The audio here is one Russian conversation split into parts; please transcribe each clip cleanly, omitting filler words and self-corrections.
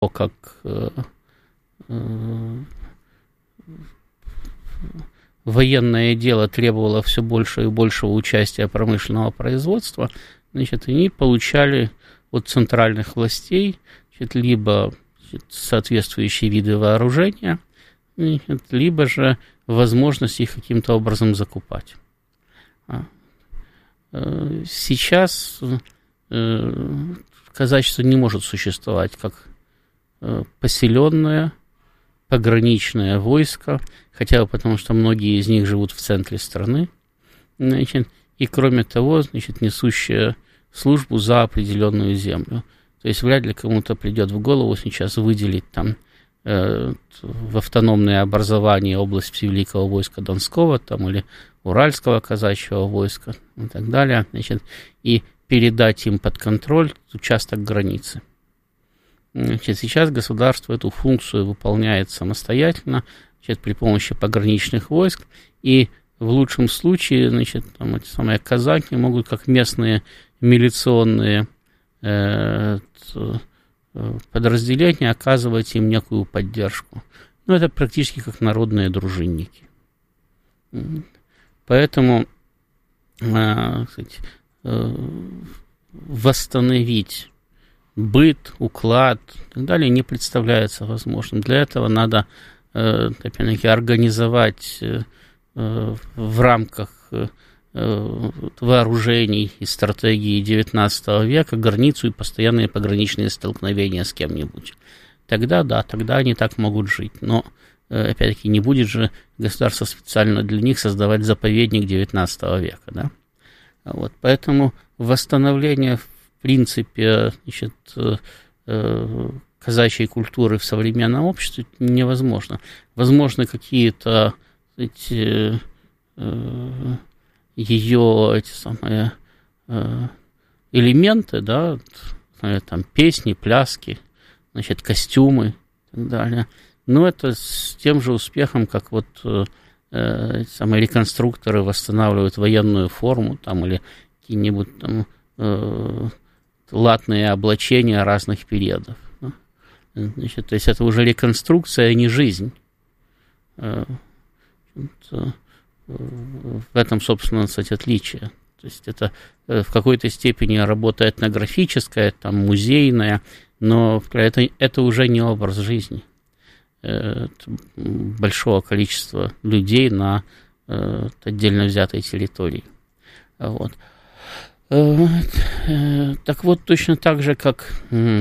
как военное дело требовало все больше и большего участия промышленного производства, значит, они получали от центральных властей, значит, либо соответствующие виды вооружения, значит, либо же возможность их каким-то образом закупать. Сейчас казачество не может существовать как поселенное, пограничное войско, хотя бы потому, что многие из них живут в центре страны, значит, и кроме того, значит, несущие службу за определенную землю. То есть вряд ли кому-то придет в голову сейчас выделить там в автономное образование область Великого войска Донского там, или Уральского казачьего войска и так далее, значит, и передать им под контроль участок границы. Значит, сейчас государство эту функцию выполняет самостоятельно, значит, при помощи пограничных войск, и в лучшем случае, значит, там, эти самые казаки могут как местные милиционные подразделения оказывать им некую поддержку. Но это практически как народные дружинники. Поэтому кстати, восстановить быт, уклад и так далее не представляется возможным. Для этого надо, опять-таки, организовать в рамках вооружений и стратегии XIX века границу и постоянные пограничные столкновения с кем-нибудь. Тогда, да, тогда они так могут жить. Но, опять-таки, не будет же государство специально для них создавать заповедник XIX века, да? Вот, поэтому восстановление, в принципе, значит, казачьей культуры в современном обществе невозможно. Возможны какие-то ее эти самые элементы, да, там песни, пляски, значит, костюмы и так далее. Но это с тем же успехом, как вот самые реконструкторы восстанавливают военную форму там, или какие-нибудь там латные облачения разных периодов. Значит, то есть это уже реконструкция, а не жизнь. В этом, собственно, кстати, отличие. То есть это в какой-то степени работа этнографическая, там, музейная, но это уже не образ жизни большого количества людей на отдельно взятой территории. Вот. Так вот, точно так же, как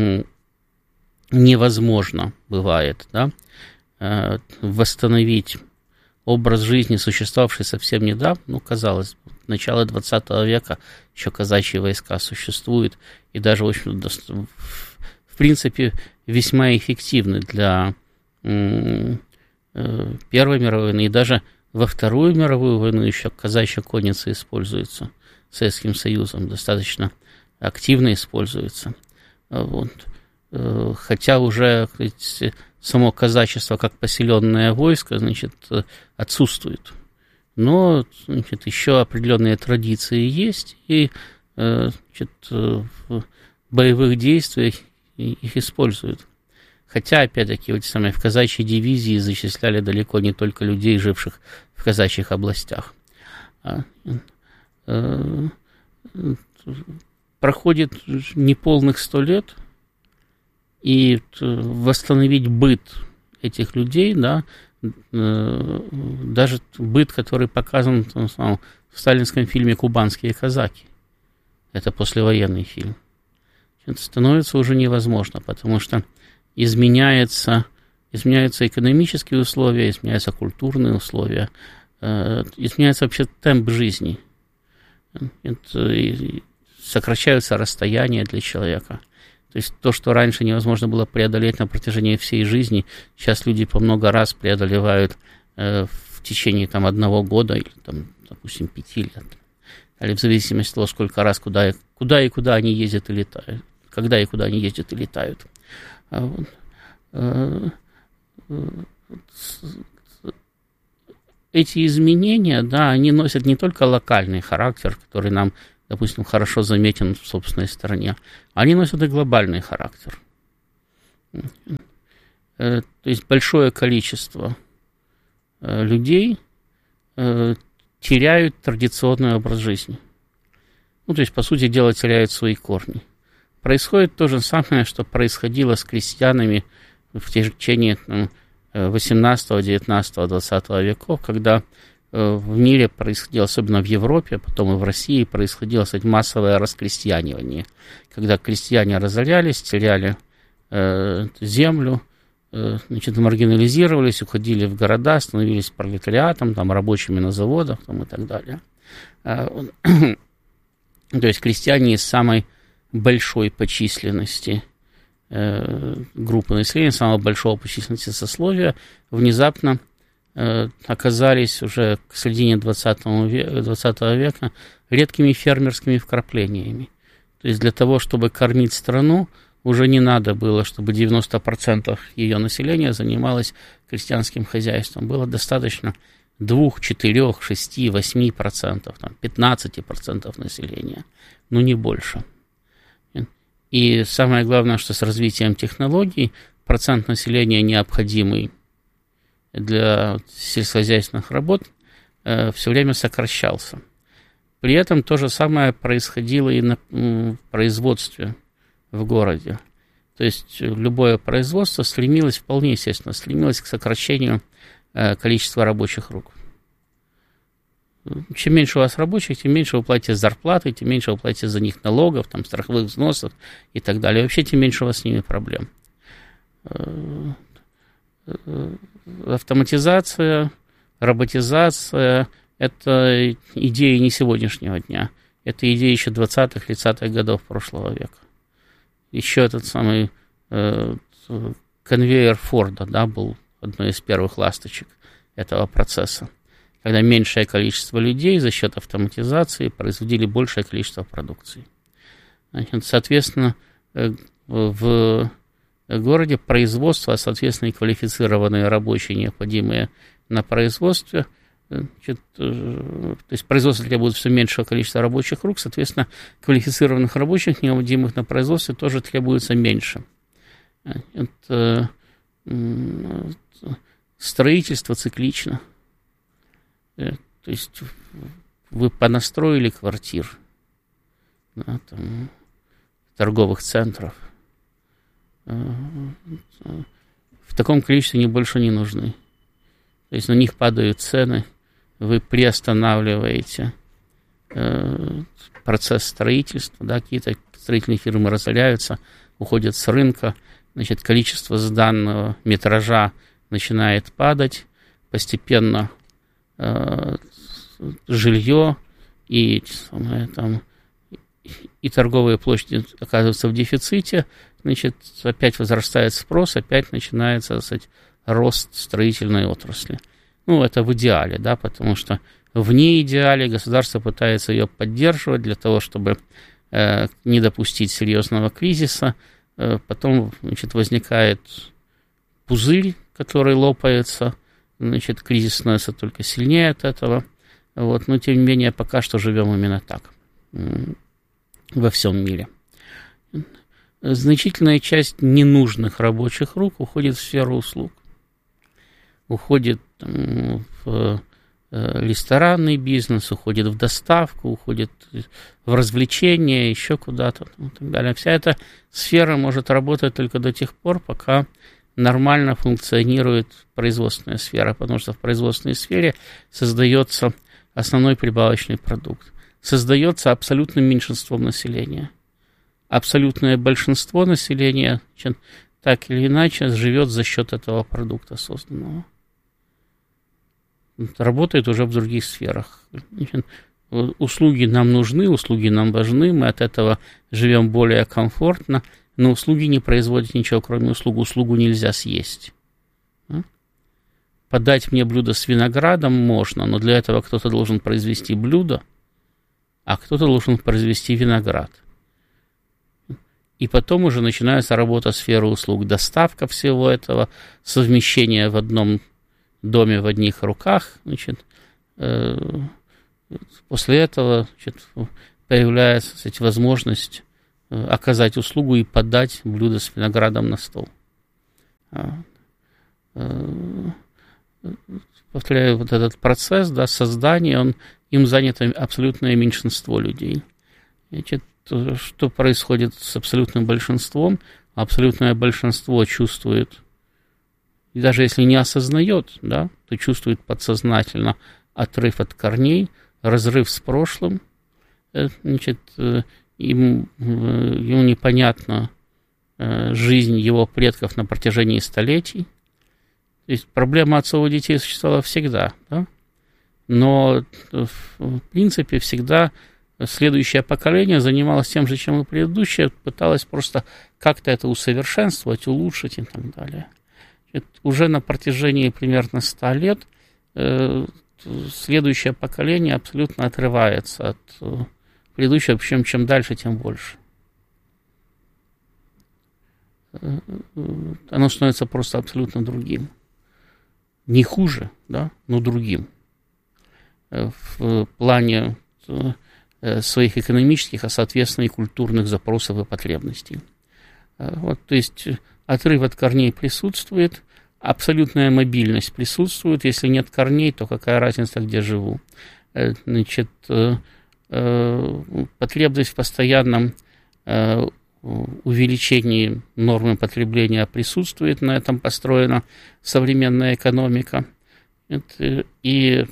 невозможно бывает, да, восстановить образ жизни, существовавший совсем недавно, ну, казалось бы, начало 20 века еще казачьи войска существуют, и даже, в общем, в принципе, весьма эффективны для Первой мировой войны, и даже во Вторую мировую войну еще казачья конница используется Советским Союзом, достаточно активно используется. Вот. Хотя уже, сказать, само казачество как поселенное войско, значит, отсутствует. Но, значит, еще определенные традиции есть, и, значит, в боевых действиях их используют. Хотя, опять-таки, вот самые в казачьей дивизии зачисляли далеко не только людей, живших в казачьих областях. Проходит неполных 100 лет, и восстановить быт этих людей, да, даже быт, который показан в сталинском фильме «Кубанские казаки», это послевоенный фильм, это становится уже невозможно, потому что изменяются экономические условия, изменяются культурные условия, изменяется вообще темп жизни, сокращаются расстояния для человека. То есть то, что раньше невозможно было преодолеть на протяжении всей жизни, сейчас люди по много раз преодолевают в течение там, 1 года или, там, допустим, 5 лет. Или в зависимости от того, сколько раз, куда и куда они ездят и летают. Когда и куда они ездят и летают. Эти изменения, да, они носят не только локальный характер, который нам, допустим, хорошо заметен в собственной стране, они носят и глобальный характер. То есть большое количество людей теряют традиционный образ жизни. Ну, то есть, по сути дела, теряют свои корни. Происходит то же самое, что происходило с крестьянами в течение 18, 19, 20 веков, когда в мире происходило, особенно в Европе, потом и в России, происходило, кстати, массовое раскрестьянивание, когда крестьяне разорялись, теряли землю, маргинализировались, уходили в города, становились пролетариатом, там, рабочими на заводах там, и так далее. То есть крестьяне из самой большой по численности группы населения, самого большого по численности сословия, внезапно оказались уже к середине 20 века редкими фермерскими вкраплениями. То есть для того, чтобы кормить страну, уже не надо было, чтобы 90% ее населения занималось крестьянским хозяйством. Было достаточно 2, 4, 6, 8%, 15% населения, но не больше. И самое главное, что с развитием технологий процент населения, необходимый для сельскохозяйственных работ, все время сокращался. При этом то же самое происходило и на производстве в городе. То есть любое производство стремилось, вполне естественно, стремилось к сокращению количества рабочих рук. Чем меньше у вас рабочих, тем меньше вы платите зарплаты, тем меньше вы платите за них налогов, там, страховых взносов и так далее. Вообще, тем меньше у вас с ними проблем. Автоматизация, роботизация – это идеи не сегодняшнего дня. Это идеи еще 20-х, 30-х годов прошлого века. Еще этот самый конвейер Форда, да, был одной из первых ласточек этого процесса, когда меньшее количество людей за счет автоматизации производили большее количество продукции. Значит, соответственно, в городе производство, соответственно, и квалифицированные рабочие, необходимые на производстве, значит, то есть производство требует все меньшего количества рабочих рук, соответственно, квалифицированных рабочих, необходимых на производстве, тоже требуется меньше. Это строительство циклично. То есть вы понастроили квартир, да, там, торговых центров. В таком количестве они больше не нужны. То есть на них падают цены, вы приостанавливаете процесс строительства, да, какие-то строительные фирмы разоряются, уходят с рынка, значит, количество сданного метража начинает падать, постепенно жилье и торговые площади оказываются в дефиците, значит, опять возрастает спрос, опять начинается, так сказать, рост строительной отрасли. Ну, это в идеале, да, потому что в неидеале государство пытается ее поддерживать для того, чтобы не допустить серьезного кризиса. Потом, значит, возникает пузырь, который лопается, значит, кризис становится только сильнее от этого. Вот. Но, тем не менее, пока что живем именно так во всем мире. Значительная часть ненужных рабочих рук уходит в сферу услуг. Уходит в ресторанный бизнес, уходит в доставку, уходит в развлечения, еще куда-то и так далее. Вся эта сфера может работать только до тех пор, пока нормально функционирует производственная сфера, потому что в производственной сфере создается основной прибавочный продукт. Создается абсолютным меньшинством населения. Абсолютное большинство населения, так или иначе, живет за счет этого продукта созданного. Работает уже в других сферах. Услуги нам нужны, услуги нам важны, мы от этого живем более комфортно, но услуги не производят ничего, кроме услуг. Услугу нельзя съесть. Подать мне блюдо с виноградом можно, но для этого кто-то должен произвести блюдо, а кто-то должен произвести виноград. И потом уже начинается работа сферы услуг, доставка всего этого, совмещение в одном доме в одних руках. Значит, после этого, значит, появляется, кстати, возможность оказать услугу и подать блюдо с виноградом на стол. повторяю, вот этот процесс, да, создания, им занято абсолютное меньшинство людей. Значит, что происходит с абсолютным большинством? Абсолютное большинство чувствует, и даже если не осознает, да, то чувствует подсознательно отрыв от корней, разрыв с прошлым. Значит, ему непонятна жизнь его предков на протяжении столетий. То есть проблема отцов и детей существовала всегда, да? Но в принципе всегда следующее поколение занималось тем же, чем и предыдущее, пыталось просто как-то это усовершенствовать, улучшить и так далее. Уже на протяжении примерно 100 лет следующее поколение абсолютно отрывается от предыдущего, причем чем дальше, тем больше. Оно становится просто абсолютно другим. Не хуже, да, но другим. В плане своих экономических, а соответственно и культурных запросов и потребностей. Вот, то есть отрыв от корней присутствует, абсолютная мобильность присутствует. Если нет корней, то какая разница, где живу? Значит, потребность в постоянном увеличении нормы потребления присутствует, на этом построена современная экономика. И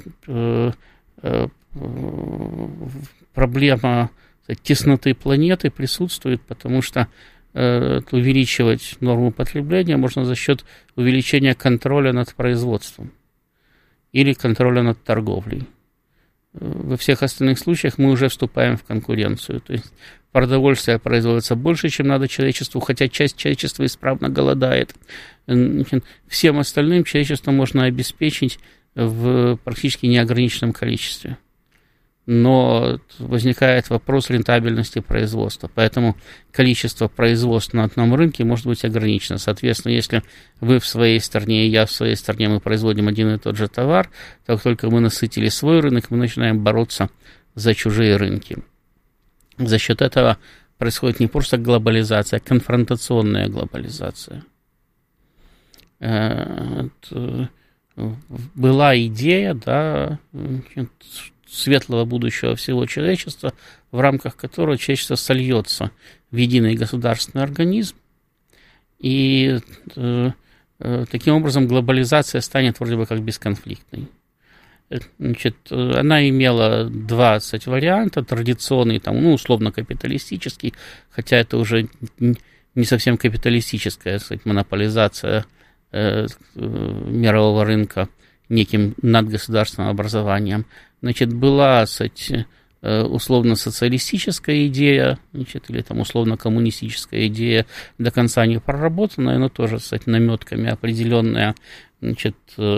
проблема тесноты планеты присутствует, потому что увеличивать норму потребления можно за счет увеличения контроля над производством или контроля над торговлей. Во всех остальных случаях мы уже вступаем в конкуренцию. То есть продовольствие производится больше, чем надо человечеству, хотя часть человечества исправно голодает. Всем остальным человечество можно обеспечить в практически неограниченном количестве. Но возникает вопрос рентабельности производства. Поэтому количество производств на одном рынке может быть ограничено. Соответственно, если вы в своей стране и я в своей стране, мы производим один и тот же товар, то как только мы насытили свой рынок, мы начинаем бороться за чужие рынки. За счет этого происходит не просто глобализация, а конфронтационная глобализация. Была идея, да, светлого будущего всего человечества, в рамках которого человечество сольется в единый государственный организм, и таким образом глобализация станет вроде бы как бесконфликтной. Значит, она имела 20 вариантов, традиционный, там, ну, условно капиталистический, хотя это уже не совсем капиталистическая, кстати, монополизация мирового рынка неким надгосударственным образованием. Значит, была, кстати, условно-социалистическая идея, значит, или там условно-коммунистическая идея, до конца не проработанная, но тоже, кстати, наметками определенная, значит,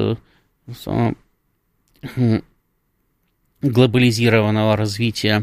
глобализированного развития,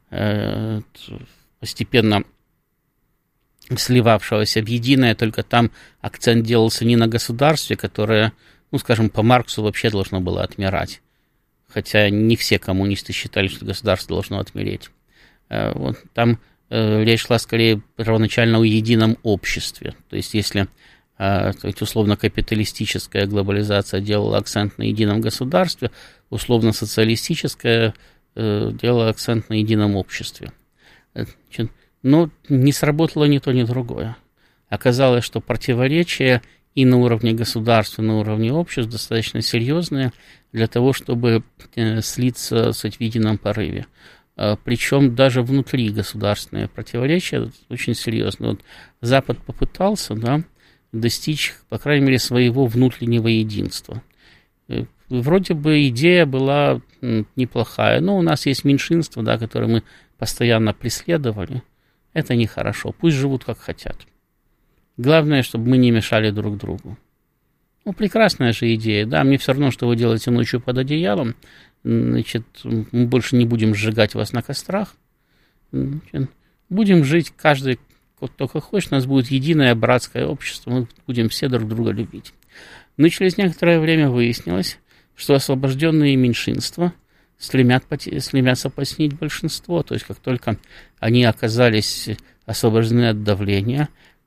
постепенно сливавшегося в единое, только там акцент делался не на государстве, которое, ну, скажем, по Марксу вообще должно было отмирать. Хотя не все коммунисты считали, что государство должно отмереть. Вот, там речь шла скорее первоначально о едином обществе. То есть, если условно-капиталистическая глобализация делала акцент на едином государстве, условно-социалистическая делала акцент на едином обществе. Но не сработало ни то, ни другое. Оказалось, что противоречия и на уровне государства, и на уровне обществ достаточно серьезные для того, чтобы слиться в едином порыве. Причем даже внутри государственные противоречия очень серьезные. Вот Запад попытался, да, достичь, по крайней мере, своего внутреннего единства. Вроде бы идея была неплохая, но у нас есть меньшинство, да, которое мы постоянно преследовали. Это нехорошо. Пусть живут как хотят. Главное, чтобы мы не мешали друг другу. Ну, прекрасная же идея, да, мне все равно, что вы делаете ночью под одеялом, значит, мы больше не будем сжигать вас на кострах, значит, будем жить каждый, как только хочет, у нас будет единое братское общество, мы будем все друг друга любить. Но через некоторое время выяснилось, что освобожденные меньшинства стремятся потеснить большинство, то есть как только они оказались освобождены от давления,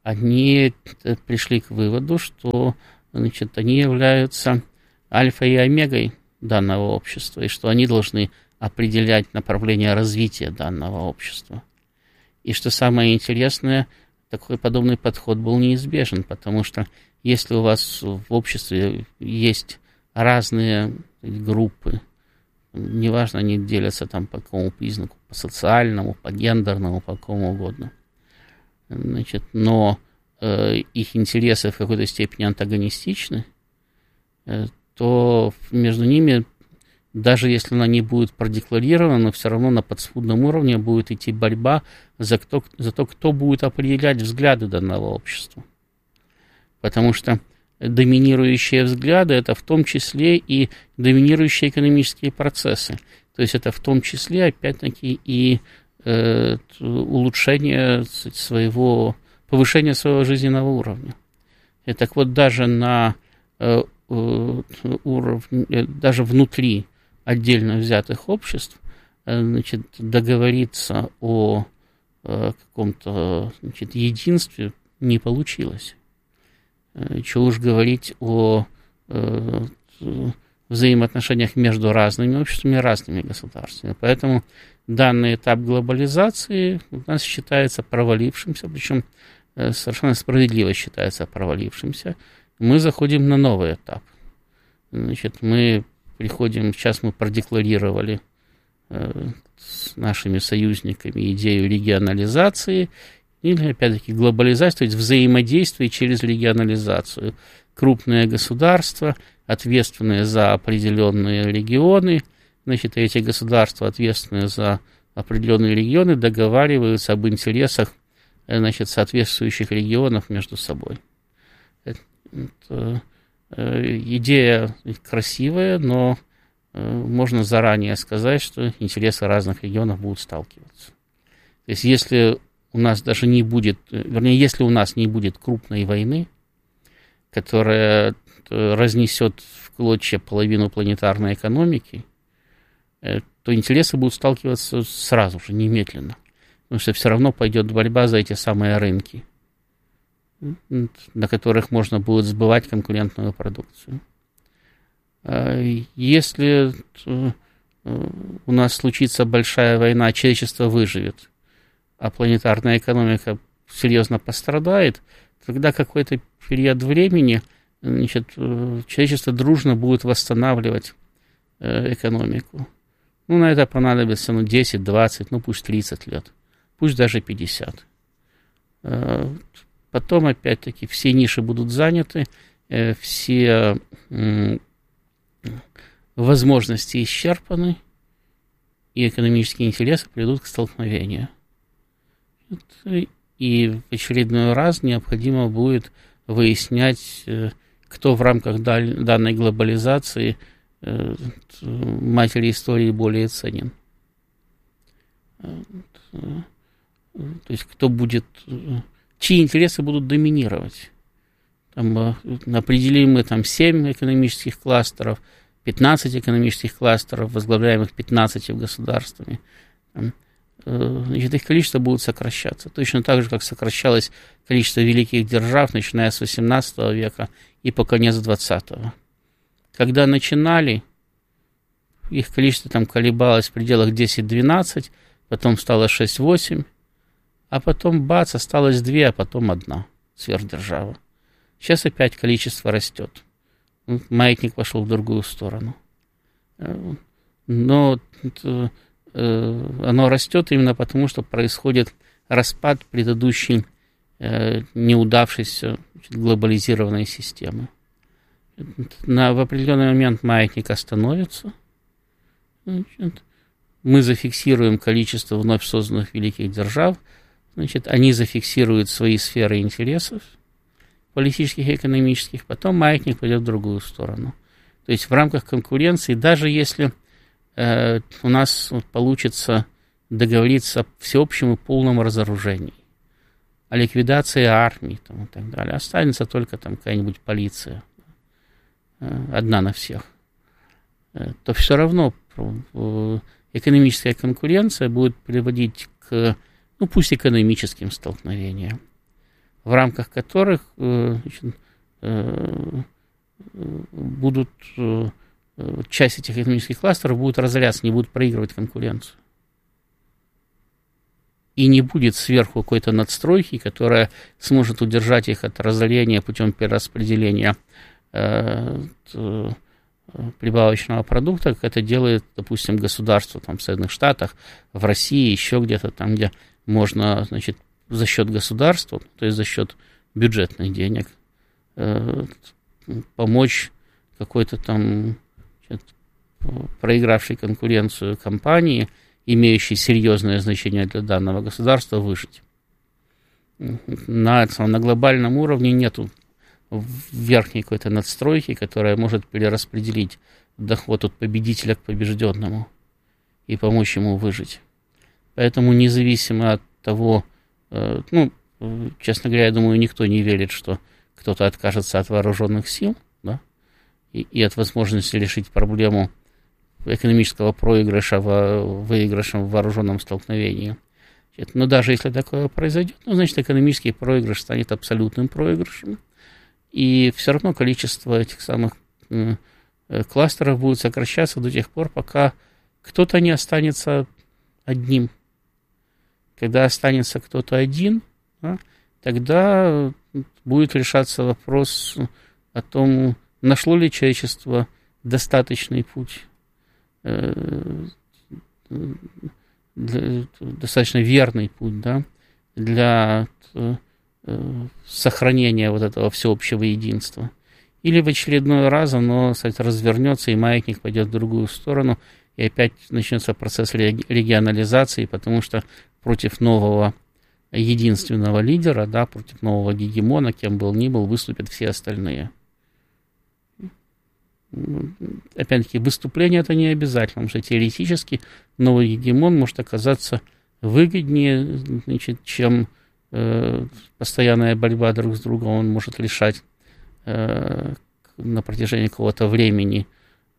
они пришли к выводу, что, значит, они являются альфой и омегой данного общества, и что они должны определять направление развития данного общества. И что самое интересное, такой подобный подход был неизбежен, потому что если у вас в обществе есть разные группы, неважно, они делятся там по какому признаку, по социальному, по гендерному, по какому угодно, значит, но их интересы в какой-то степени антагонистичны, то между ними, даже если она не будет продекларирована, но все равно на подспудном уровне будет идти борьба за то, кто будет определять взгляды данного общества. Потому что доминирующие взгляды – это в том числе и доминирующие экономические процессы. То есть это в том числе, опять-таки, и улучшение повышение своего жизненного уровня. И так вот, даже на уровне, даже внутри отдельно взятых обществ, значит, договориться о каком-то, значит, единстве не получилось. Чего уж говорить о взаимоотношениях между разными обществами и разными государствами. Поэтому данный этап глобализации у нас считается провалившимся, причем совершенно справедливо считается провалившимся. Мы заходим на новый этап. Значит, мы приходим, сейчас мы продекларировали с нашими союзниками идею регионализации, или, опять-таки, глобализация, то есть взаимодействие через регионализацию. Крупные государства, ответственные за определенные регионы, значит, эти государства, ответственные за определенные регионы, договариваются об интересах, значит, соответствующих регионов между собой. Это идея красивая, но можно заранее сказать, что интересы разных регионов будут сталкиваться. То есть, если у нас даже не будет, вернее, если у нас не будет крупной войны, которая разнесет в клочья половину планетарной экономики, то интересы будут сталкиваться сразу же, немедленно. Потому что все равно пойдет борьба за эти самые рынки, на которых можно будет сбывать конкурентную продукцию. Если у нас случится большая война, человечество выживет, а планетарная экономика серьезно пострадает, тогда какой-то период времени, значит, человечество дружно будет восстанавливать экономику. Ну, на это понадобится 10, 20, пусть 30 лет, пусть даже 50. Потом, опять-таки, все ниши будут заняты, все возможности исчерпаны, и экономические интересы придут к столкновению. И в очередной раз необходимо будет выяснять, кто в рамках данной глобализации матери истории более ценен. То есть кто будет, чьи интересы будут доминировать. Там, определим мы 7 экономических кластеров, 15 экономических кластеров, возглавляемых 15 государствами. Значит, их количество будет сокращаться. Точно так же, как сокращалось количество великих держав, начиная с XVIII века и по конец XX. Когда начинали, их количество колебалось в пределах 10-12, потом стало 6-8, а потом бац, осталось 2, а потом 1 сверхдержава. Сейчас опять количество растет. Маятник пошел в другую сторону. Но оно растет именно потому, что происходит распад предыдущей неудавшейся глобализированной системы. В определенный момент маятник остановится. Значит, мы зафиксируем количество вновь созданных великих держав. Значит, они зафиксируют свои сферы интересов, политических и экономических. Потом маятник пойдет в другую сторону. То есть в рамках конкуренции, даже если у нас получится договориться о всеобщем и полном разоружении, о ликвидации армии и так далее, останется только какая-нибудь полиция, одна на всех, то все равно экономическая конкуренция будет приводить к, пусть экономическим столкновениям. в рамках которых будут часть этих экономических кластеров будут разоряться, не будут проигрывать конкуренцию. И не будет сверху какой-то надстройки, которая сможет удержать их от разорения путем перераспределения прибавочного продукта, как это делает, допустим, государство там, в Соединенных Штатах, в России, еще где-то там, где можно, значит, за счет государства, то есть за счет бюджетных денег, помочь какой-то там, значит, проигравшей конкуренцию компании, имеющей серьезное значение для данного государства, выжить. На глобальном уровне нету верхней какой-то надстройки, которая может перераспределить доход от победителя к побежденному и помочь ему выжить. Поэтому независимо от того, честно говоря, я думаю, никто не верит, что кто-то откажется от вооруженных сил, да, и от возможности решить проблему экономического проигрыша выигрышем в вооруженном столкновении. Но даже если такое произойдет, значит, экономический проигрыш станет абсолютным проигрышем. И все равно количество этих самых кластеров будет сокращаться до тех пор, пока кто-то не останется одним. Когда останется кто-то один, да, тогда будет решаться вопрос о том, нашло ли человечество достаточный путь, достаточно верный путь, да, для сохранения вот этого всеобщего единства. Или в очередной раз оно, кстати, развернется, и маятник пойдет в другую сторону, и опять начнется процесс регионализации, потому что против нового единственного лидера, да, против нового гегемона, кем был ни был, выступят все остальные. Опять-таки, выступление это не обязательно, потому что теоретически новый гегемон может оказаться выгоднее, значит, чем постоянная борьба друг с другом. Он может решать на протяжении какого-то времени,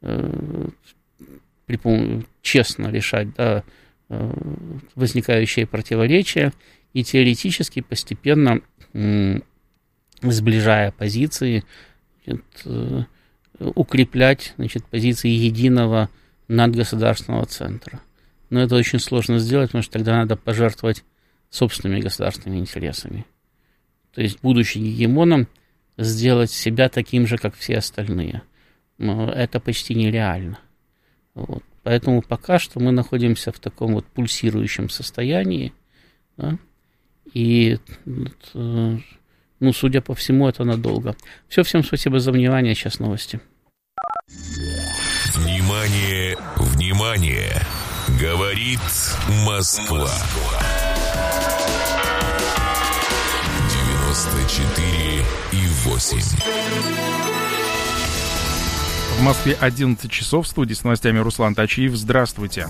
честно решать, да, возникающие противоречия, и теоретически постепенно, сближая позиции, укреплять, значит, позиции единого надгосударственного центра. Но это очень сложно сделать, потому что тогда надо пожертвовать собственными государственными интересами. То есть, будучи гегемоном, сделать себя таким же, как все остальные. Но это почти нереально. Вот. Поэтому пока что мы находимся в таком вот пульсирующем состоянии, да? И, судя по всему, это надолго. Все, всем спасибо за внимание. Сейчас новости. Внимание, внимание! Говорит Москва. 94,8. В Москве 11 часов. В студии с новостями Руслан Тачиев. Здравствуйте.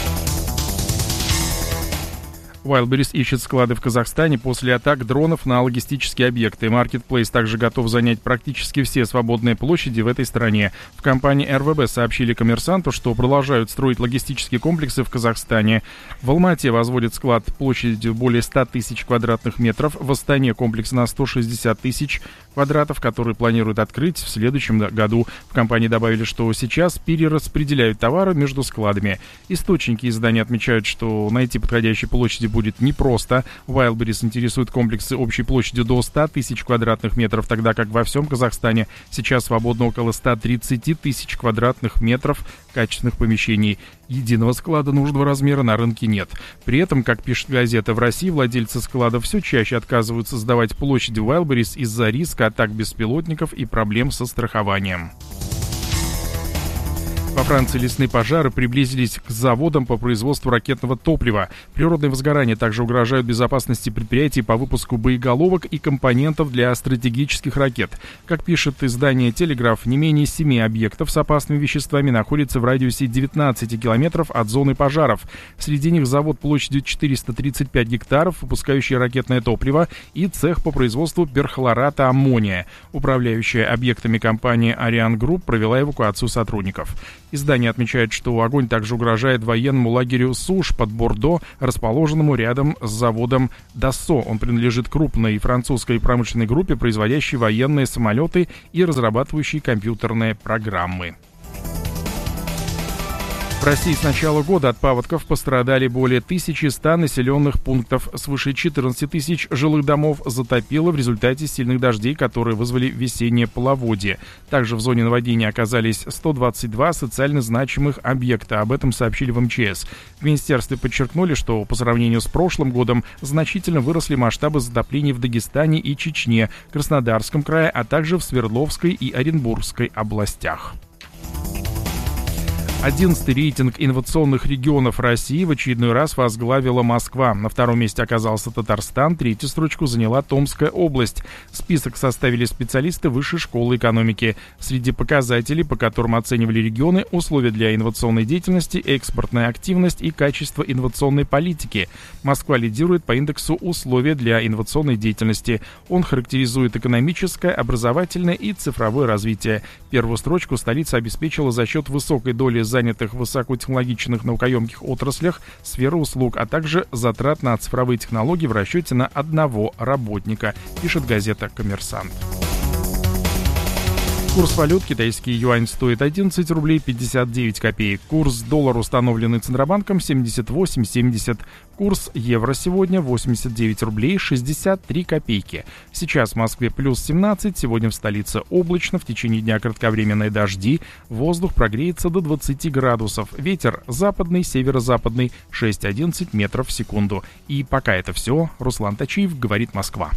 Wildberries ищет склады в Казахстане после атак дронов на логистические объекты. Marketplace также готов занять практически все свободные площади в этой стране. В компании РВБ сообщили «Коммерсанту», что продолжают строить логистические комплексы в Казахстане. В Алмате возводят склад площадью более 100 тысяч квадратных метров. В Астане комплекс на 160 тысяч квадратов, который планируют открыть в следующем году. В компании добавили, что сейчас перераспределяют товары между складами. Источники издания отмечают, что найти подходящие площади будет непросто. Wildberries интересует комплексы общей площадью до 100 тысяч квадратных метров, тогда как во всем Казахстане сейчас свободно около 130 тысяч квадратных метров качественных помещений. Единого склада нужного размера на рынке нет. При этом, как пишет газета, в России владельцы складов все чаще отказываются сдавать площади Wildberries из-за риска атак беспилотников и проблем со страхованием. Во Франции лесные пожары приблизились к заводам по производству ракетного топлива. Природные возгорания также угрожают безопасности предприятий по выпуску боеголовок и компонентов для стратегических ракет. Как пишет издание «Телеграф», не менее 7 объектов с опасными веществами находятся в радиусе 19 километров от зоны пожаров. Среди них завод площадью 435 гектаров, выпускающий ракетное топливо, и цех по производству перхлората аммония. Управляющая объектами компания Ariane Group провела эвакуацию сотрудников. Издание отмечает, что огонь также угрожает военному лагерю Суш под Бордо, расположенному рядом с заводом Dassault. Он принадлежит крупной французской промышленной группе, производящей военные самолеты и разрабатывающей компьютерные программы. В России с начала года от паводков пострадали более 1100 населенных пунктов. Свыше 14 тысяч жилых домов затопило в результате сильных дождей, которые вызвали весеннее половодье. Также в зоне наводнения оказались 122 социально значимых объекта. Об этом сообщили в МЧС. В министерстве подчеркнули, что по сравнению с прошлым годом значительно выросли масштабы затоплений в Дагестане и Чечне, Краснодарском крае, а также в Свердловской и Оренбургской областях. 11-й рейтинг инновационных регионов России в очередной раз возглавила Москва. На втором месте оказался Татарстан, третью строчку заняла Томская область. Список составили специалисты Высшей школы экономики. Среди показателей, по которым оценивали регионы, условия для инновационной деятельности, экспортная активность и качество инновационной политики. Москва лидирует по индексу условия для инновационной деятельности. Он характеризует экономическое, образовательное и цифровое развитие. Первую строчку столица обеспечила за счет высокой доли занятых в высокотехнологичных наукоемких отраслях, сферы услуг, а также затрат на цифровые технологии в расчете на одного работника, пишет газета «Коммерсант». Курс валют: китайский юань стоит 11 рублей 59 копеек. Курс доллара, установленный Центробанком, 78,70. Курс евро сегодня 89 рублей 63 копейки. Сейчас в Москве плюс 17, сегодня в столице облачно, в течение дня кратковременные дожди, воздух прогреется до 20 градусов. Ветер западный, северо-западный 6-11 метров в секунду. И пока это все. Руслан Тачиев, говорит Москва.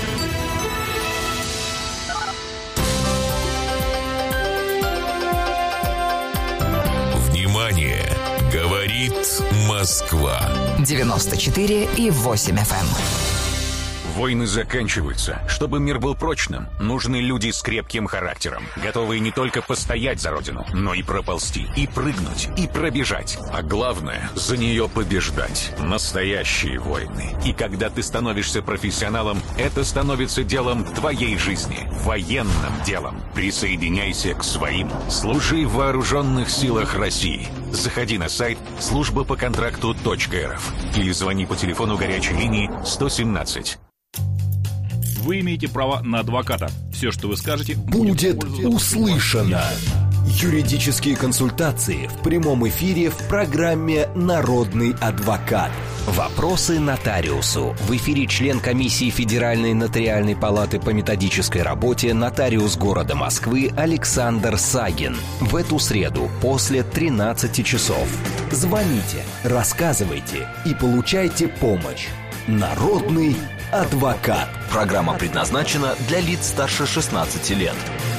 Говорит Москва. 94,8 FM. Войны заканчиваются. Чтобы мир был прочным, нужны люди с крепким характером, готовые не только постоять за родину, но и проползти, и прыгнуть, и пробежать. А главное, за нее побеждать. Настоящие войны. И когда ты становишься профессионалом, это становится делом твоей жизни. Военным делом. Присоединяйся к своим. Служи в вооруженных силах России. Заходи на сайт службапоконтракту.рф или звони по телефону горячей линии 117. Вы имеете право на адвоката. Все, что вы скажете, будет услышано. Юридические консультации в прямом эфире в программе «Народный адвокат». Вопросы нотариусу. В эфире член комиссии Федеральной нотариальной палаты по методической работе, нотариус города Москвы Александр Сагин. В эту среду после 13 часов. Звоните, рассказывайте и получайте помощь. Народный адвокат. Программа предназначена для лиц старше 16 лет.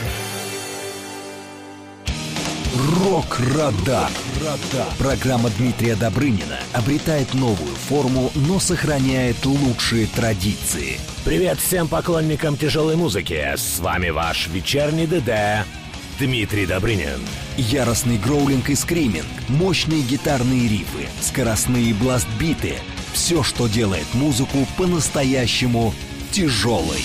Рок-Радар. Программа Дмитрия Добрынина обретает новую форму, но сохраняет лучшие традиции. Привет всем поклонникам тяжелой музыки. С вами ваш вечерний ДД Дмитрий Добрынин. Яростный гроулинг и скриминг, мощные гитарные рифы, скоростные бласт-биты. Все, что делает музыку по-настоящему тяжелой.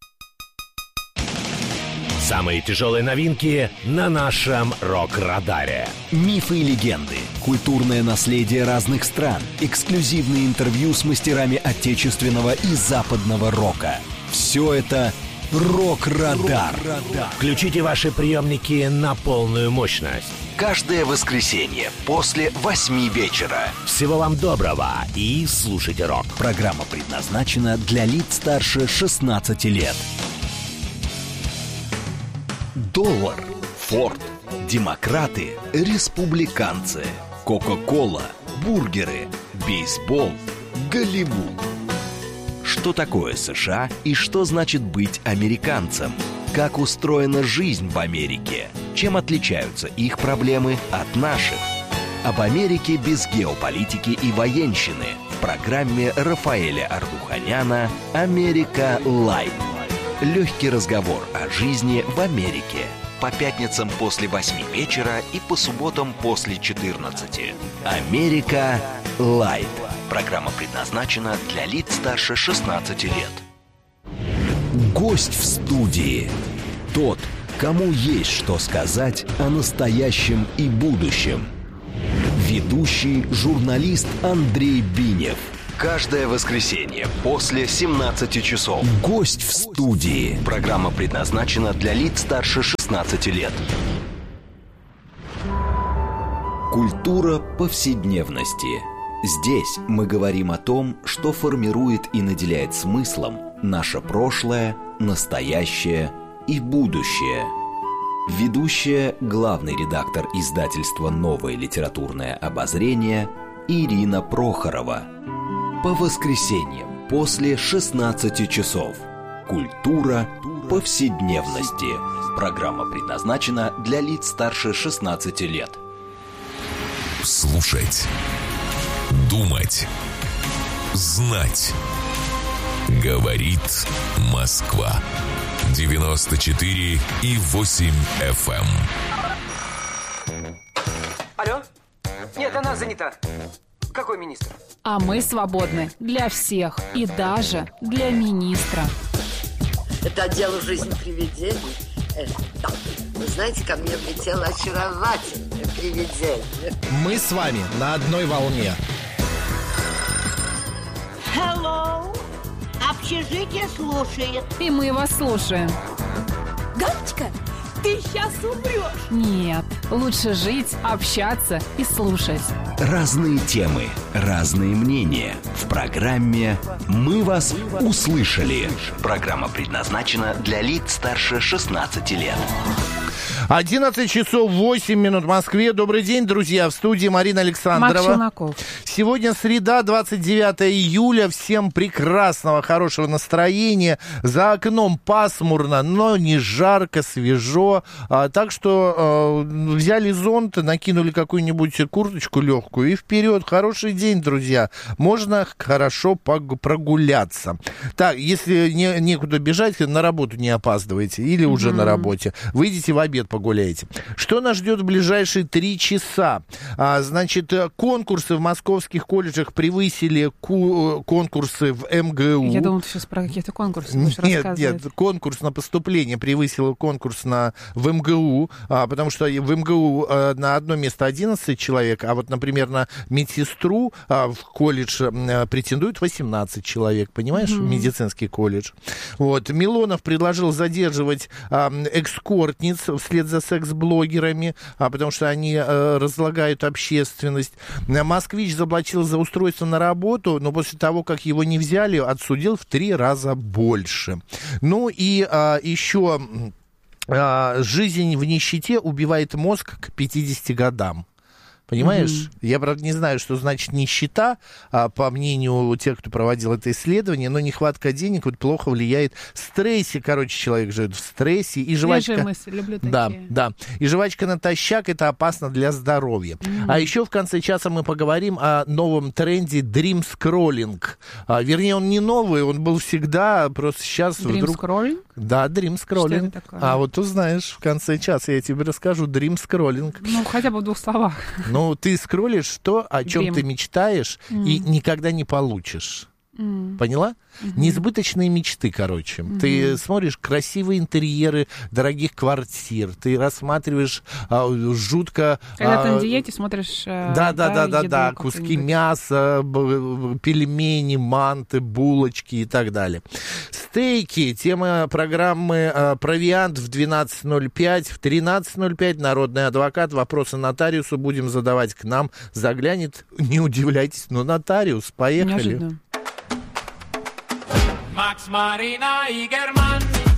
Самые тяжелые новинки на нашем Рок-Радаре. Мифы и легенды, культурное наследие разных стран, эксклюзивные интервью с мастерами отечественного и западного рока. Все это Рок-Радар. Включите ваши приемники на полную мощность. Каждое воскресенье после 8 вечера. Всего вам доброго и слушайте рок. Программа предназначена для лиц старше 16 лет. Доллар, Форд, демократы, республиканцы, Кока-кола, бургеры, бейсбол, Голливуд. Что такое США и что значит быть американцем? Как устроена жизнь в Америке? Чем отличаются их проблемы от наших? Об Америке без геополитики и военщины в программе Рафаэля Ардуханяна «Америка Лайт». Легкий разговор о жизни в Америке. По пятницам после 8 вечера и по субботам после 14. «Америка Лайт». Программа предназначена для лиц старше 16 лет. Гость в студии. Тот, кому есть что сказать о настоящем и будущем. Ведущий журналист Андрей Бинев. Каждое воскресенье после 17 часов. Гость в студии. Программа предназначена для лиц старше 16 лет. Культура повседневности. Здесь мы говорим о том, что формирует и наделяет смыслом наше прошлое, настоящее и будущее. Ведущая, главный редактор издательства «Новое литературное обозрение» Ирина Прохорова. По воскресеньям после 16 часов. Культура повседневности. Программа предназначена для лиц старше 16 лет. Слушать, думать, знать. Говорит Москва. 94,8 FM. Алло? Нет, она занята. Какой министр? А мы свободны для всех и даже для министра. Это отдел «Жизнь привидений». Да. Вы знаете, ко мне влетело очаровательное привидение. Мы с вами на одной волне. Hello. Общежитие слушает. И мы вас слушаем. Галочка, ты сейчас умрешь. Нет, лучше жить, общаться и слушать. Разные темы, разные мнения. В программе «Мы вас услышали». Программа предназначена для лиц старше 16 лет. 11 часов 8 минут в Москве. Добрый день, друзья. В студии Марина Александрова. Марк Челноков. Сегодня среда, 29 июля. Всем прекрасного, хорошего настроения. За окном пасмурно, но не жарко, свежо. Так что взяли зонт, накинули какую-нибудь курточку легкую и вперед. Хороший день, друзья. Можно хорошо прогуляться. Так, если некуда бежать, на работу не опаздывайте. Или уже на работе. Выйдите в обед, погуляете. Что нас ждет в ближайшие 3 часа? Значит, конкурсы в московских колледжах превысили конкурсы в МГУ. Я думал, ты сейчас про какие-то конкурсы будешь рассказывать. Нет, конкурс на поступление превысил конкурс в МГУ, потому что в МГУ на одно место 11 человек, а вот, например, на медсестру в колледж претендует 18 человек, понимаешь, медицинский колледж. Вот. Милонов предложил задерживать эскортниц вслед за секс-блогерами, потому что они разлагают общественность. Москвич заплатил за устройство на работу, но после того, как его не взяли, отсудил в 3 раза больше. Ну и еще жизнь в нищете убивает мозг к 50 годам. Понимаешь? Я, правда, не знаю, что значит нищета, по мнению тех, кто проводил это исследование, но нехватка денег вот плохо влияет. В стрессе, короче, человек живет в стрессе. И жвачка... мысли, люблю такие. Да. И жвачка натощак, это опасно для здоровья. А еще в конце часа мы поговорим о новом тренде дрим-скроллинг. Вернее, он не новый, он был всегда, просто сейчас вдруг... Дрим-скроллинг? Да, дрим-скроллинг. Что это такое? А вот узнаешь в конце часа, я тебе расскажу. Дрим-скроллинг. Ну, хотя бы в 2 словах. Ну, ты скроллишь то, о чем ты мечтаешь, и никогда не получишь. Поняла? Несбыточные мечты, короче. Ты смотришь красивые интерьеры дорогих квартир, ты рассматриваешь жутко... Когда ты на диете смотришь... Да, куски мяса, пельмени, манты, булочки и так далее. Стейки. Тема программы «Провиант» в 12.05. В 13.05 народный адвокат. Вопросы нотариусу будем задавать к нам. Заглянет, не удивляйтесь, но нотариус. Поехали. Неожиданно. Макс, Марина и Герман.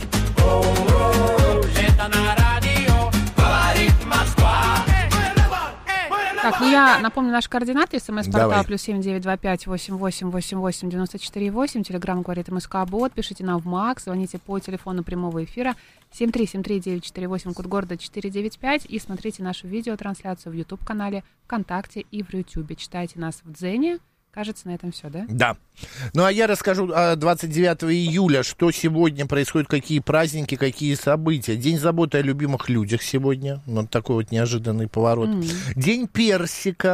Это на радио «Говорит Москва». Так, ну я напомню наши координаты. СМС-портал +7 925 88 88 94 8. Телеграм «Говорит МСК-бот». Пишите нам в МАКС. Звоните по телефону прямого эфира 7373948, код города 495. И смотрите нашу видеотрансляцию в YouTube-канале, ВКонтакте и в YouTube. Читайте нас в Дзене. Кажется, на этом все, да? Да. Ну, а я расскажу 29 июля, что сегодня происходит, какие праздники, какие события. День заботы о любимых людях сегодня. Вот такой вот неожиданный поворот. День персика.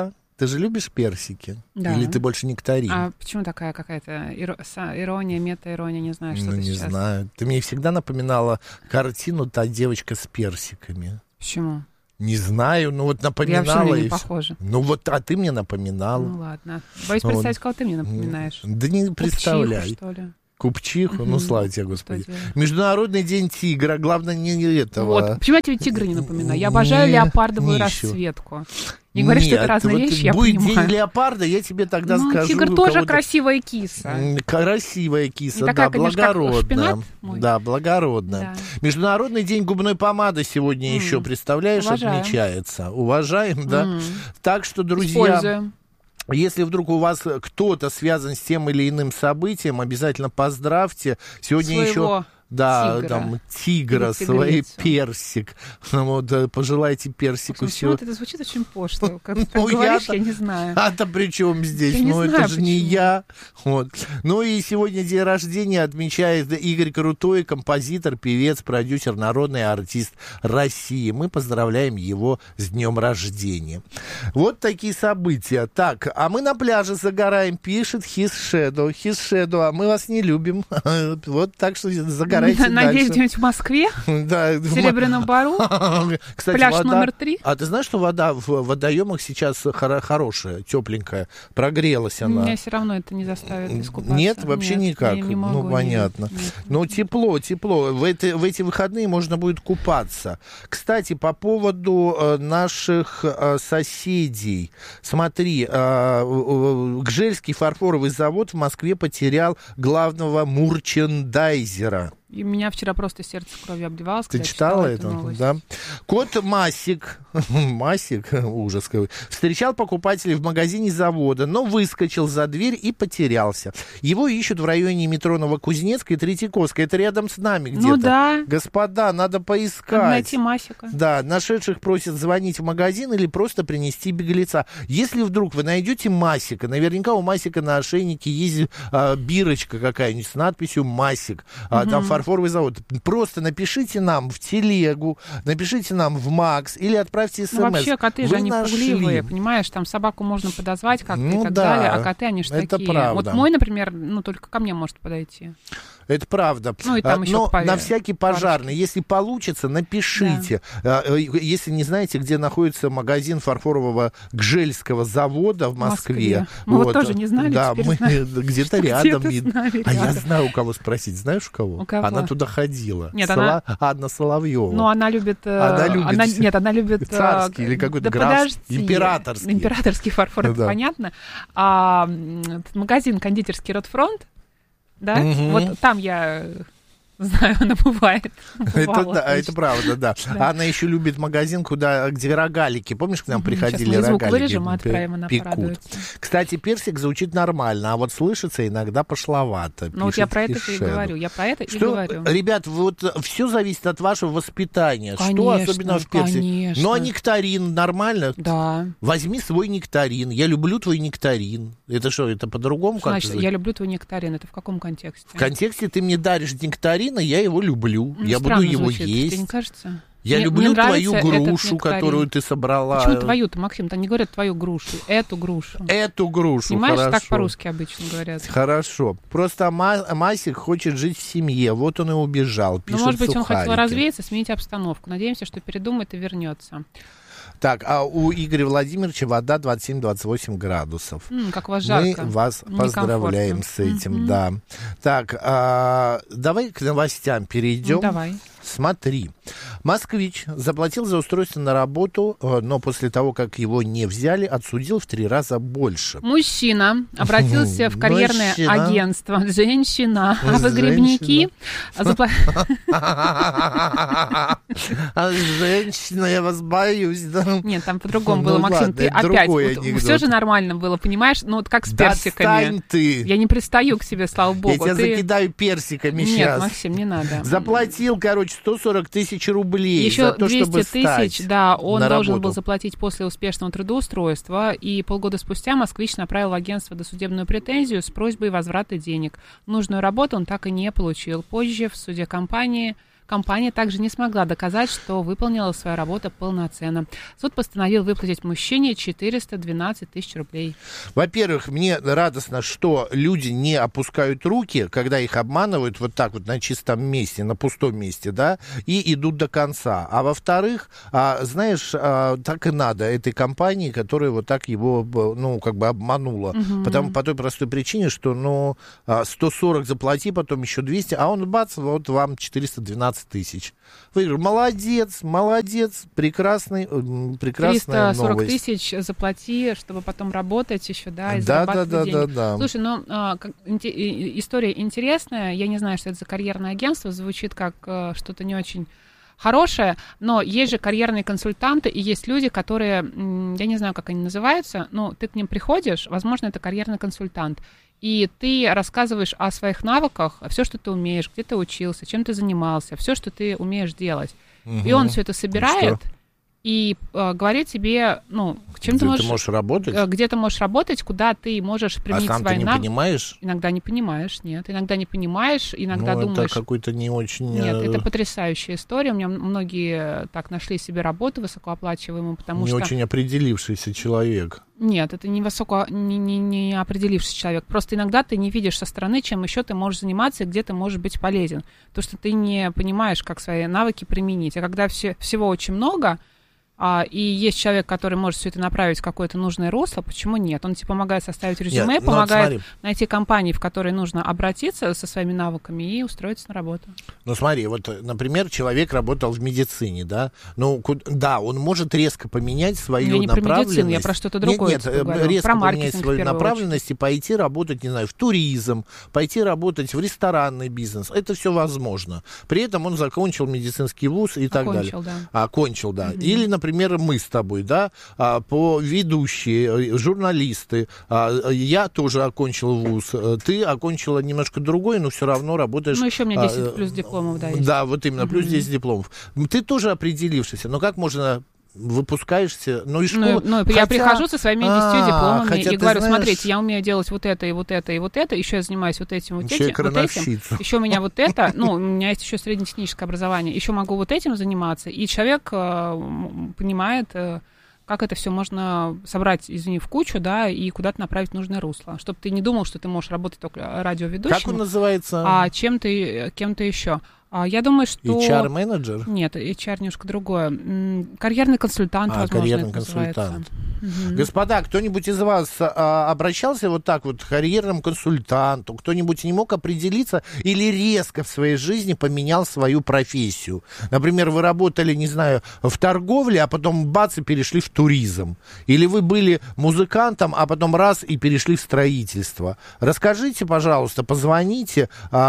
Ты же любишь персики? Да. Или ты больше нектарин? А почему такая какая-то ирония, мета-ирония, не знаю, что не сейчас? знаю. Ты мне всегда напоминала картину «Та девочка с персиками». Почему? Не знаю, ну вот напоминала. Я вообще и не похожа. Ну вот, а ты мне напоминала. Ну ладно. Боюсь представить, кого ты мне напоминаешь. Да не представляй. Купчиху, что ли? Купчиху? Ну, слава тебе, Господи. Международный день тигра. Главное, не этого. Вот. Почему я тебе тигра не напоминаю? Я обожаю леопардовую расцветку. Не говори, что это разные вещи, я понимаю. Будет день леопарда, я тебе тогда скажу. Тигр тоже красивая киса. Красивая киса, да, благородная. Да, благородная. Международный день губной помады сегодня еще, представляешь, отмечается. Уважаем, да. Так что, друзья... Используем. Если вдруг у вас кто-то связан с тем или иным событием, обязательно поздравьте. Сегодня еще... Да, тигра. Там тигра, свой персик. Вот, пожелайте персику всего. Это звучит очень пошло. Как ты говоришь, я не знаю. А-то при чем здесь? Ну, это же не я. Вот. Ну и сегодня день рождения отмечает Игорь Крутой, композитор, певец, продюсер, народный артист России. Мы поздравляем его с днем рождения. Вот такие события. Так, а мы на пляже загораем, пишет His Shadow, а мы вас не любим. Вот так что загораем. Надеюсь, где-нибудь в Москве? Да. В Серебряном Бару? Кстати, пляж вода... номер 3? А ты знаешь, что вода в водоемах сейчас хорошая, тепленькая? Прогрелась она. Меня все равно это не заставит искупаться. Нет, вообще никак. Не могу, ну, понятно. Нет. Ну, тепло. В эти выходные можно будет купаться. Кстати, по поводу наших соседей. Смотри, Гжельский фарфоровый завод в Москве потерял главного мурчендайзера. И меня вчера просто сердце кровью обливалось. Ты читала это? Да. Кот Масик, ужас какой, встречал покупателей в магазине завода, но выскочил за дверь и потерялся. Его ищут в районе метро Новокузнецкой и Третьяковской. Это рядом с нами где-то. Ну да. Господа, надо поискать. Надо найти Масика. Да, нашедших просят звонить в магазин или просто принести беглеца. Если вдруг вы найдете Масика, наверняка у Масика на ошейнике есть бирочка какая-нибудь с надписью «Масик». Там фарфоровый завод. Просто напишите нам в телегу, напишите нам в Макс или отправьте смс. Ну, вообще, коты же, они пугливые, понимаешь, там собаку можно подозвать как-то и так далее, а коты, они же такие. Правда. Вот мой, например, только ко мне может подойти. Это правда. Ну, и там еще но на всякий пожарный, если получится, напишите. Да. Если не знаете, где находится магазин фарфорового Гжельского завода в Москве. Мы вот тоже не знали. Да, мы где-то рядом. А я знаю, у кого спросить. Знаешь, у кого? Она туда ходила. Нет, Анна Соловьева. Ну, она любит... Нет, она любит... Царский или какой-то графский. Императорский. Императорский фарфор, это понятно. Магазин кондитерский «Ротфронт», да? Вот там я знаю, она бывает. Это правда, да. Она еще любит магазин, где рогалики. Помнишь, к нам приходили рогалики? Пекут. Кстати, персик звучит нормально, а вот слышится иногда пошловато. Ну вот я про это и говорю. Ребят, вот все зависит от вашего воспитания. Что особенно в персике? Ну а нектарин нормально? Да. Возьми свой нектарин. Я люблю твой нектарин. Это что, это по-другому как-то? Значит, я люблю твой нектарин. Это в каком контексте? В контексте ты мне даришь нектарин, я его люблю. Я буду его есть. Тебе не кажется? Я люблю твою грушу, которую ты собрала. Почему твою-то, Максим? Там не говорят твою грушу, эту грушу. Эту грушу, понимаешь, хорошо. так по-русски обычно говорят. Хорошо. Просто Масик хочет жить в семье. Вот он и убежал, пишет может быть, Сухарики. Он хотел развеяться, сменить обстановку. Надеемся, что передумает и вернется. Так, а у Игоря Владимировича вода 27-28 градусов. Как у вас жарко. Мы вас поздравляем с этим, да. Так, давай к новостям перейдем. Давай. Смотри, москвич заплатил за устройство на работу, но после того, как его не взяли, отсудил в 3 раза больше. Мужчина обратился в карьерное агентство. Женщина. А выгребники... Женщина, я вас боюсь. Нет, там по-другому было, Максим. Ты опять... Все же нормально было, понимаешь? Ну вот как с персиками. Достань ты. Я не пристаю к себе, слава богу. Я тебя закидаю персиками сейчас. Нет, Максим, не надо. Заплатил, 140 тысяч рублей еще за то, 200 чтобы тысяч, да, он должен работу. был заплатить после успешного трудоустройства, и полгода спустя москвич направил в агентство досудебную претензию с просьбой возврата денег. Нужную работу он так и не получил. Позже в суде компании Компания также не смогла доказать, что выполнила свою работу полноценно. Суд постановил выплатить мужчине 412 тысяч рублей. Во-первых, мне радостно, что люди не опускают руки, когда их обманывают вот так вот на чистом месте, на пустом месте, да, и идут до конца. А во-вторых, знаешь, так и надо этой компании, которая вот так его, ну, как бы обманула. По той простой причине, что, 140 заплати, потом еще 200, а он, бац, вот вам 412 тысяч. Вы говорите, молодец, прекрасная 340 новость. Тысяч заплати, чтобы потом работать еще, да, и зарабатывать деньги. Да. Слушай, история интересная, я не знаю, что это за карьерное агентство, звучит как что-то не очень хорошее, но есть же карьерные консультанты, и есть люди, которые, я не знаю, как они называются, но ты к ним приходишь, возможно, это карьерный консультант, и ты рассказываешь о своих навыках, все, что ты умеешь, где ты учился, чем ты занимался, все, что ты умеешь делать. И он все это собирает и говорит тебе, чем ты можешь работать, где ты можешь работать, куда ты можешь применить свои навыки. А сам ты не понимаешь? Иногда не понимаешь, нет. Иногда не понимаешь, иногда думаешь... это какой-то не очень... Нет, это потрясающая история. У меня многие так нашли себе работу высокооплачиваемую, потому что... Не очень определившийся человек. Нет, это не определившийся человек. Просто иногда ты не видишь со стороны, чем еще ты можешь заниматься и где ты можешь быть полезен. Потому что ты не понимаешь, как свои навыки применить. А когда всего очень много... и есть человек, который может все это направить в какое-то нужное русло, почему нет? Он тебе помогает составить резюме, помогает найти компании, в которые нужно обратиться со своими навыками и устроиться на работу. Смотри, вот, например, человек работал в медицине, да? Он может резко поменять свою направленность. Я не про медицину, я про что-то другое. Нет, резко поменять свою направленность и пойти работать, не знаю, в туризм, пойти работать в ресторанный бизнес. Это все возможно. При этом он закончил медицинский вуз и так далее. Окончил, да. Или, например, мы с тобой, да, по ведущие, журналисты. Я тоже окончил вуз. Ты окончила немножко другой, но все равно работаешь... еще у меня 10 плюс дипломов, да, есть. Да, вот именно, плюс 10 дипломов. Ты тоже определившийся, но как можно... выпускаешься, и школа... Я прихожу со своими 10 дипломами и говорю, смотрите, я умею делать вот это, и вот это, и вот это, еще я занимаюсь вот этим, еще у меня вот это, у меня есть еще среднетехническое образование, еще могу вот этим заниматься, и человек понимает, как это все можно собрать, в кучу, да, и куда-то направить в нужное русло, чтобы ты не думал, что ты можешь работать только радиоведущим. Как он называется? А кем-то еще. Я думаю, что... HR-менеджер? Нет, HR немножко другое. Карьерный консультант, возможно, карьерный консультант. Господа, кто-нибудь из вас обращался вот так вот к карьерному консультанту? Кто-нибудь не мог определиться или резко в своей жизни поменял свою профессию? Например, вы работали, не знаю, в торговле, а потом бац, и перешли в туризм. Или вы были музыкантом, а потом раз, и перешли в строительство. Расскажите, пожалуйста, позвоните.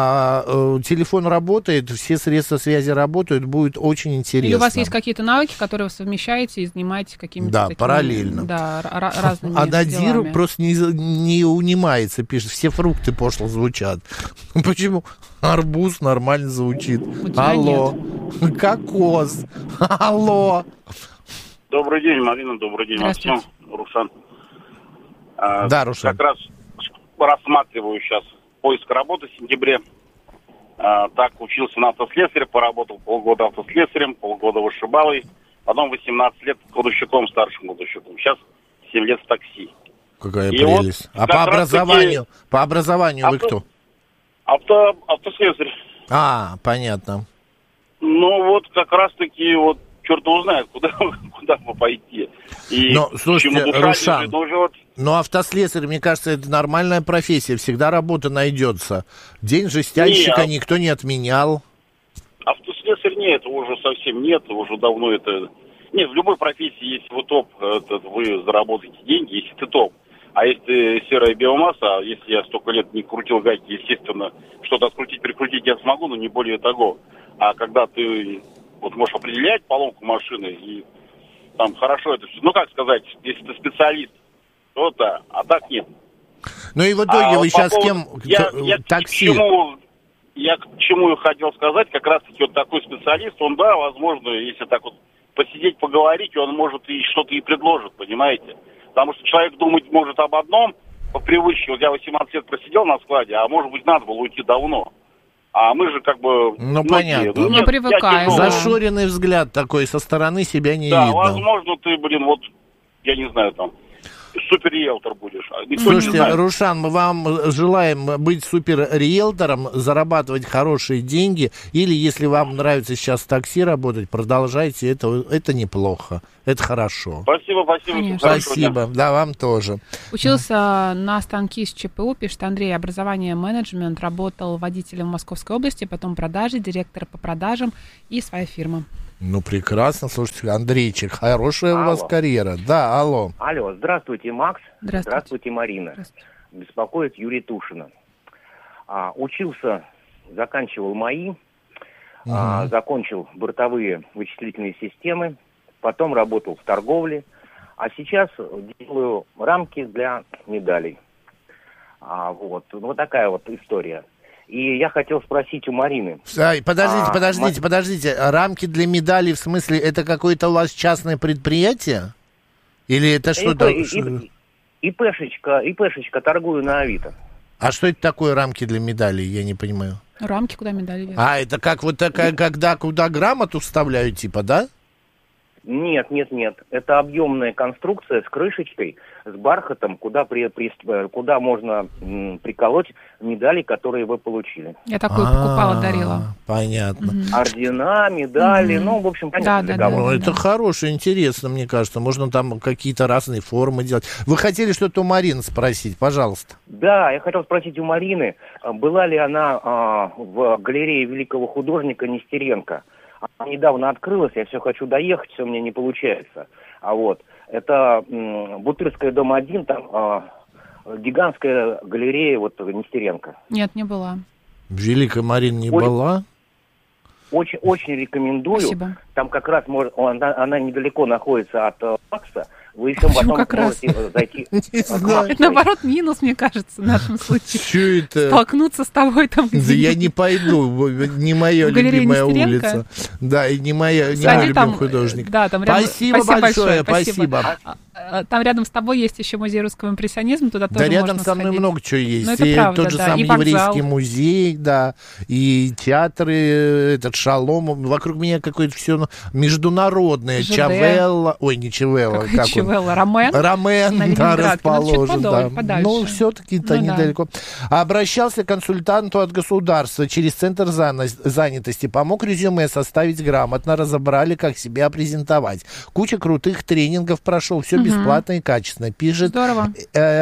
Телефон работает, все средства связи работают, будет очень интересно. Или у вас есть какие-то навыки, которые вы совмещаете и занимаетесь какими-то такими... параллельно. Да, разными Надир делами. просто не унимается, пишет, все фрукты пошло звучат. Почему? Арбуз нормально звучит. Алло. Нет. Кокос. Алло. Добрый день, Марина, добрый день, Максим, Рушан. Да, Рушан. Как раз рассматриваю сейчас поиск работы в сентябре. Так, учился на автослесаря, поработал полгода автослесарем, полгода вышибалой, потом 18 лет кладовщиком, старшим кладовщиком. Сейчас 7 лет в такси. Какая прелесть. Вот, по образованию вы кто? Автослесарь. Понятно. Вот как раз-таки черт его знает, куда бы пойти. Слушайте, Рушан, автослесарь, мне кажется, это нормальная профессия, всегда работа найдется. День жестянщика никто не отменял. Автослесарь нет, уже совсем нет, уже давно это... Нет, в любой профессии, если вы топ, вы заработаете деньги, если ты топ. А если ты серая биомасса, если я столько лет не крутил гайки, естественно, что-то открутить, прикрутить я смогу, но не более того. А когда ты можешь определять поломку машины, и там хорошо это все, как сказать, если ты специалист, то да, а так нет. И в итоге вы сейчас кем? Такси. Я к чему я хотел сказать, как раз-таки такой специалист, он, да, возможно, если так посидеть, поговорить, он может и что-то и предложит, понимаете? Потому что человек думать может об одном, по привычке, я 18 лет просидел на складе, а может быть надо было уйти давно. А мы же как бы... Ну, понятно. Не привыкаем. Зашоренный взгляд такой, со стороны себя не видно. Да, возможно, ты, вот, я не знаю, там, супер-риэлтор будешь. Слушайте, Рушан, мы вам желаем быть супер-риэлтором, зарабатывать хорошие деньги, или если вам нравится сейчас в такси работать, продолжайте, это неплохо, это хорошо. Спасибо. Спасибо, да, вам тоже. Учился на станки с ЧПУ, пишет Андрей, образование менеджмент, работал водителем в Московской области, потом продажи, директор по продажам и своя фирма. Ну, прекрасно. Слушайте, Андрейчик, хорошая у вас карьера. Да, алло. Алло, здравствуйте, Макс. Здравствуйте, Марина. Здравствуйте. Беспокоит Юрий Тушина. Учился, заканчивал МАИ, закончил бортовые вычислительные системы, потом работал в торговле, а сейчас делаю рамки для медалей. Вот такая вот история. И я хотел спросить у Марины. Подождите. Рамки для медалей, в смысле, это какое-то у вас частное предприятие? Или это что-то... ИПшечка, торгую на Авито. А что это такое рамки для медалей, я не понимаю? Рамки, куда медали вешают. Это как вот такая, куда грамоту вставляют, типа, да? Нет. Это объемная конструкция с крышечкой, с бархатом, куда можно приколоть медали, которые вы получили. Я такую покупала, дарила. Понятно. Ордена, медали, в общем, понятно. Да. Это хорошо, интересно, мне кажется. Можно там какие-то разные формы делать. Вы хотели что-то у Марины спросить, пожалуйста. Да, я хотел спросить у Марины, была ли она в галерее великого художника Нестеренко. Она недавно открылась, я все хочу доехать, все у меня не получается. Это Бутырская, дом 1, там гигантская галерея Нестеренко. Нет, не была. Великая Марина не была? Очень рекомендую. Спасибо. Там как раз она недалеко находится от ФАКСа. Вы еще потом можете зайти. Это, наоборот, минус, мне кажется, в нашем случае. Что это? Столкнуться с тобой там. Да я не пойду, не моя любимая улица. Да, и не мой любимый художник. Да, там рядом. Спасибо большое, спасибо. Там рядом с тобой есть еще музей русского импрессионизма, туда тоже можно рядом со мной много чего есть. И тот же самый еврейский музей, да, и театры, этот Шалом, вокруг меня какое-то все международное. Чавелла, ой, не Чавелла, как Чавелла, Ромен, да, расположен, да. Подальше. Ну, все-таки-то недалеко. Обращался к консультанту от государства через Центр занятости, помог резюме составить грамотно, разобрали, как себя презентовать. Куча крутых тренингов прошел, все бесплатно и качественно. Пишет НРМ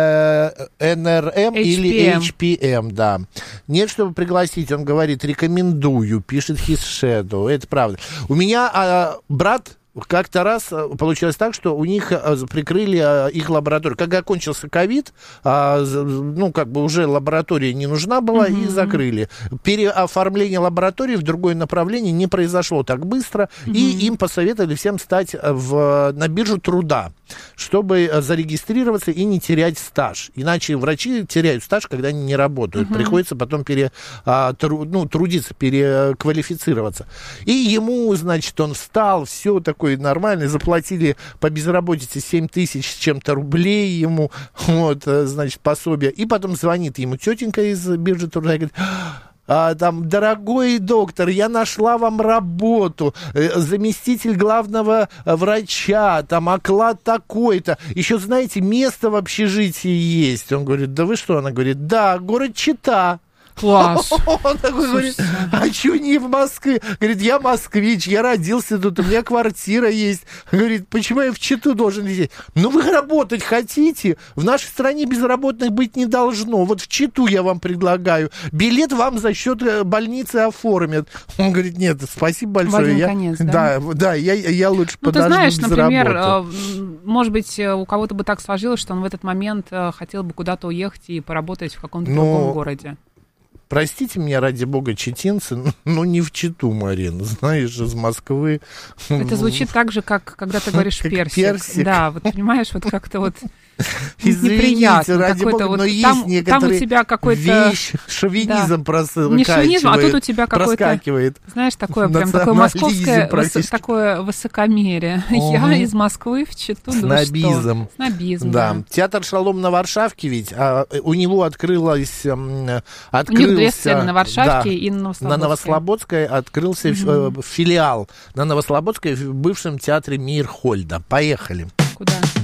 или HPM, да. Нет, чтобы пригласить, он говорит, рекомендую, пишет His Shadow. Это правда. У меня брат как-то раз получилось так, что у них прикрыли их лабораторию. Когда окончился ковид, уже лаборатория не нужна была, и закрыли. Переоформление лаборатории в другое направление не произошло так быстро, и им посоветовали всем стать на биржу труда, чтобы зарегистрироваться и не терять стаж. Иначе врачи теряют стаж, когда они не работают. Приходится потом трудиться, переквалифицироваться. И ему, значит, он встал, все такое нормально, заплатили по безработице 7 тысяч с чем-то рублей ему, пособие. И потом звонит ему тетенька из биржи труда и говорит: дорогой доктор, я нашла вам работу, заместитель главного врача, там оклад такой-то, еще, знаете, место в общежитии есть. Он говорит: да вы что? Она говорит: да, город Чита. Класс. Он такой говорит: а что не в Москве? Говорит: я москвич, я родился тут, у меня квартира есть. Говорит: почему я в Читу должен лететь? Ну, вы работать хотите? В нашей стране безработных быть не должно. Вот в Читу я вам предлагаю. Билет вам за счет больницы оформят. Он говорит: нет, спасибо большое. Я лучше подожду. Ты знаешь, например, может быть, у кого-то бы так сложилось, что он в этот момент хотел бы куда-то уехать и поработать в каком-то другом городе. Простите меня, ради бога, читинцы, но не в Читу, Марина, знаешь, из Москвы. Это звучит так же, как когда ты говоришь персик. Персик. Да, вот понимаешь, вот как-то вот Извините, ради бога, но есть некоторые вещи, шовинизм проскакивает. Не шовинизм, а тут у тебя какой-то, знаешь, такое прям такое московское, такое высокомерие. Я из Москвы в Читу. Снобизм. Снобизм, да. Театр «Шалом» на Варшавке ведь, у него открылся... У них две сцены на Варшавке и на Новослободской. На Новослободской открылся филиал. На Новослободской в бывшем театре Мейерхольда. Поехали. Куда?